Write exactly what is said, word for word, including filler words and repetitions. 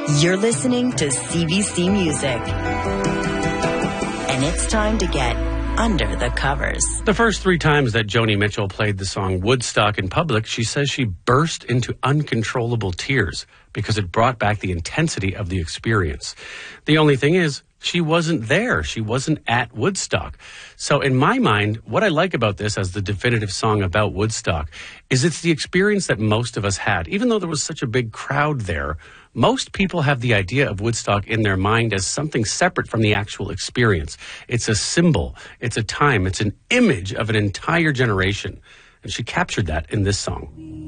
You're listening to C B C Music. And it's time to get under the covers. The first three times that Joni Mitchell played the song Woodstock in public, she says she burst into uncontrollable tears because it brought back the intensity of the experience. The only thing is, she wasn't there. She wasn't at Woodstock. So in my mind, what I like about this as the definitive song about Woodstock is it's the experience that most of us had. Even though there was such a big crowd there, most people have the idea of Woodstock in their mind as something separate from the actual experience. It's a symbol. It's a time. It's an image of an entire generation. And she captured that in this song.